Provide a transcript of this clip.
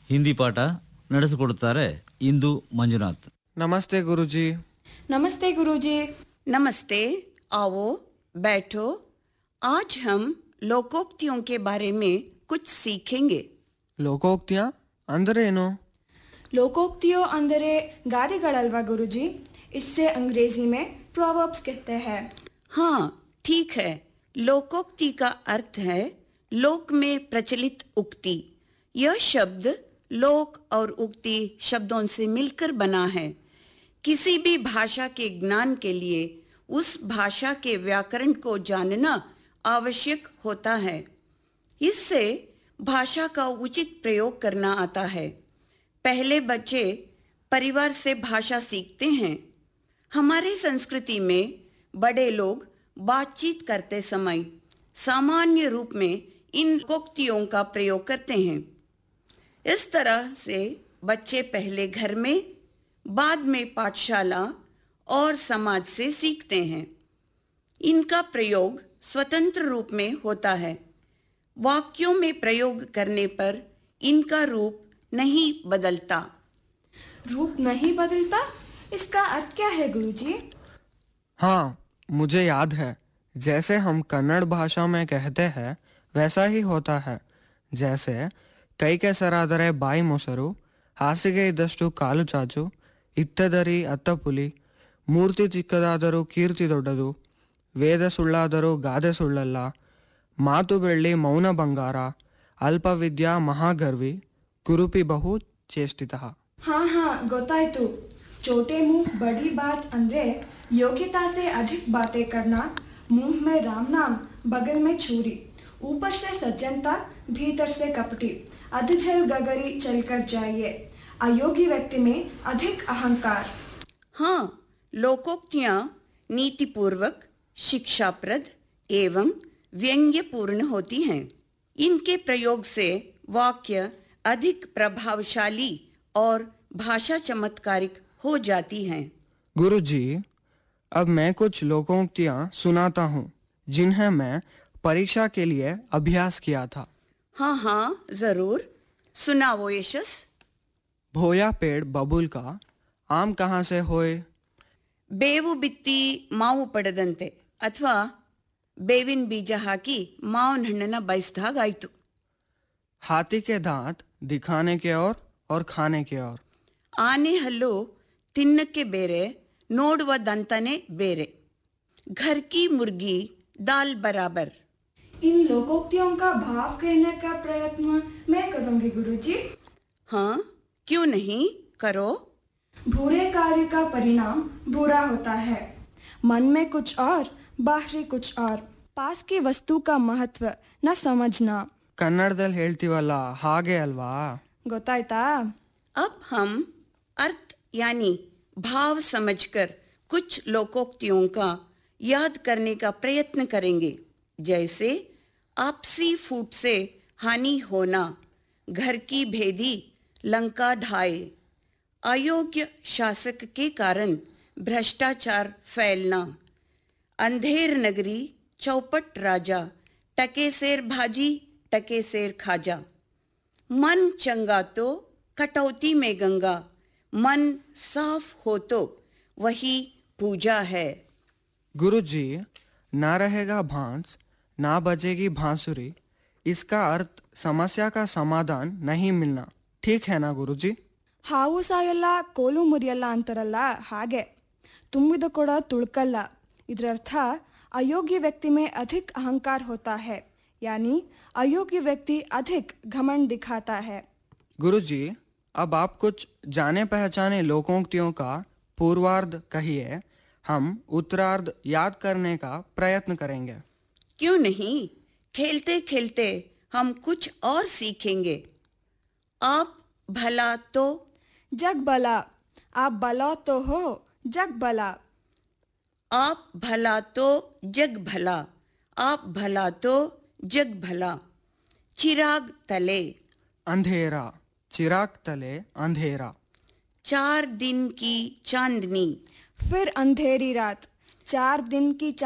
ಹಿಂದಿ ಪಾಠ ನಡೆಸಿಕೊಡುತ್ತಾರೆ ಇಂದು ಮಂಜುನಾಥ್. नमस्ते गुरुजी। नमस्ते गुरुजी। नमस्ते। आओ बैठो। आज हम लोकोक्तियों के बारे में कुछ सीखेंगे। ಲೋಕೋಕ್ತಿಯ ಅಂದ್ರೆ ಏನು? लोकोक्तियों अंदरे गादेगळल्वा गुरुजी। इससे अंग्रेजी में प्रोवर्ब्स कहते हैं। हाँ ठीक है। लोकोक्ति का अर्थ है लोक में प्रचलित उक्ति। यह शब्द लोक और उक्ति शब्दों से मिलकर बना है। किसी भी भाषा के ज्ञान के लिए उस भाषा के व्याकरण को जानना आवश्यक होता है। इससे भाषा का उचित प्रयोग करना आता है। पहले बच्चे परिवार से भाषा सीखते हैं। हमारी संस्कृति में बड़े लोग बातचीत करते समय सामान्य रूप में इन लोकोक्तियों का प्रयोग करते हैं। इस तरह से बच्चे पहले घर में, बाद में पाठशाला और समाज से सीखते हैं। इनका प्रयोग स्वतंत्र रूप में होता है। वाक्यों में प्रयोग करने पर इनका रूप नहीं बदलता। रूप नहीं बदलता, इसका अर्थ क्या है गुरुजी? हाँ, मुझे याद है। जैसे हम कन्नड़ भाषा में कहते हैं वैसा ही होता है। जैसे ಕೈ ಕೆಸರಾದರೆ ಬಾಯಿ ಮೊಸರು, ಹಾಸಿಗೆ ಇದ್ದಷ್ಟು ಕಾಲು ಚಾಚು, ಇತ್ತದರಿ ಅತ್ತ ಪುಲಿ, ಮೂರ್ತಿ ಚಿಕ್ಕದಾದರೂ ಕೀರ್ತಿ ದೊಡ್ಡದು, ವೇದ ಸುಳ್ಳಾದರೂ ಗಾದೆ ಸುಳ್ಳಲ್ಲ, ಮಾತು ಬೆಳ್ಳಿ ಮೌನ ಬಂಗಾರ, ಅಲ್ಪವಿದ್ಯಾ ಮಹಾಗರ್ವಿ, ಕುರುಪಿ ಬಹು ಚೇಷ್ಟಿತಃ. हाँ हाँ गोतायतु। छोटे मुंह बड़ी बात अंदरे योग्यता से अधिक बातें करना, मुंह में राम नाम बगल में छुरी, ऊपर से सज्जनता भीतर से कपटी, अधजल गगरी चलकर जाइए, अयोग्य व्यक्ति में अधिक अहंकार। हाँ, लोकोक्तियाँ नीतिपूर्वक, शिक्षाप्रद एवं व्यंग्यपूर्ण होती हैं। इनके प्रयोग से वाक्य अधिक प्रभावशाली और भाषा चमत्कारिक हो जाती हैं। गुरुजी, अब मैं कुछ लोकोक्तियाँ सुनाता हूँ जिन्हें मैं परीक्षा के लिए अभ्यास किया था। हाँ हाँ जरूर सुनाओ यशस। भोया पेड़ बबूल का, आम कहाँ से होए? ಬೇವು ಬಿತ್ತಿ ಮಾವು ಪಡೆದಂತೆ, ಅಥವಾ ಬೇವಿನ ಬೀಜ ಹಾಕಿ ಮಾವಿನ ಹಣ್ಣನ್ನ ಬಯಸಿದಾಗಾಯ್ತು. हाथी के दांत दिखाने के और खाने के और. ಆನೆ ಹಲ್ಲು ತಿನ್ನಕ್ಕೆ ಬೇರೆ, ನೋಡುವ ದಂತನೇ ಬೇರೆ. घर की मुर्गी दाल बराबर। इन लोकोक्तियों का भाव कहने का प्रयत्न मैं करूंगी गुरुजी। हाँ क्यों नहीं, करो। बुरे कार्य का परिणाम बुरा होता है। मन में कुछ और, बाहरी कुछ और। पास की वस्तु का महत्व न समझना। ಕನ್ನಡದಲ್ಲಿ ಹೇಳ್ತೀವಲ್ಲ ಹಾಗೆ ಅಲ್ವಾ? गोतायता। अब हम अर्थ यानी भाव समझकर कुछ लोकोक्तियों का याद करने का प्रयत्न करेंगे। जैसे आपसी फूट से हानि होना, घर की भेदी लंका ढाए, अयोग्य शासक के कारण भ्रष्टाचार फैलना, अंधेर नगरी चौपट राजा, टके सेर भाजी टके सेर खाजा, मन चंगा तो कटौती में गंगा, मन साफ हो तो वही पूजा है। गुरुजी, ना रहेगा भांस ना बजेगी बांसुरी, इसका अर्थ समस्या का समाधान नहीं मिलना, ठीक है ना गुरुजी? ಹಾವು ಸಾಯಲ್ಲ ಕೋಲು ಮುರಿಯಲ್ಲ ಅಂತಾರಲ್ಲ ಹಾಗೆ. ತುಂಬಿದ ಕೊಡ ತುಳ್ಕಲ್ಲ. ಇದರರ್ಥ अयोग्य व्यक्ति में अधिक अहंकार होता है, यानी अयोग्य व्यक्ति अधिक घमंड दिखाता है। गुरुजी, अब आप कुछ जाने पहचाने लोकोक्तियों का पूर्वार्ध कहिए, हम उत्तरार्ध याद करने का प्रयत्न करेंगे। क्यों नहीं, खेलते खेलते हम कुछ और सीखेंगे। आप भला तो जग भला, आप भला तो हो जग भला। आप भला तो जग भला, आप भला तो जग भला। चिराग तले अंधेरा, चिराग तले अंधेरा। 4 दिन की चांदनी, फिर अंधेरी रात, 4 दिन की